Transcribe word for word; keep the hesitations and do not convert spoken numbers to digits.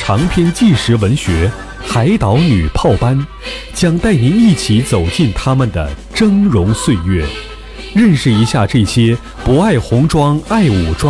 长篇纪实文学《海岛女炮班》，将带您一起走进他们的峥嵘岁月，认识一下这些不爱红妆爱武装